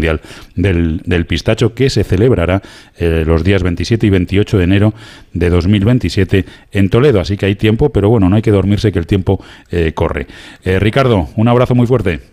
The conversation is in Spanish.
Mundial del Pistacho, que se celebrará los días 27 y 28 de enero de 2027 en Toledo. Así que hay tiempo, pero bueno, no hay que dormirse, que el tiempo corre. Ricardo, un abrazo muy fuerte.